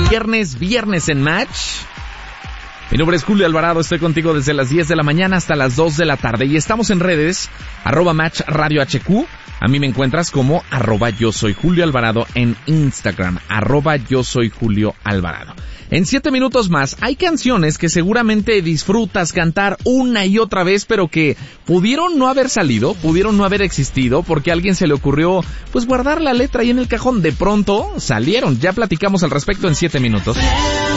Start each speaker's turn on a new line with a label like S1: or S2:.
S1: viernes en Match. Mi nombre es Julio Alvarado, estoy contigo desde las 10 de la mañana hasta las 2 de la tarde y estamos en redes, @Match Radio HQ. A mí me encuentras como @yo soy Julio Alvarado en Instagram, @yo soy Julio Alvarado. En 7 minutos más, hay canciones que seguramente disfrutas cantar una y otra vez, pero que pudieron no haber salido, pudieron no haber existido, porque a alguien se le ocurrió, pues guardar la letra ahí en el cajón. De pronto salieron, ya platicamos al respecto en 7 minutos.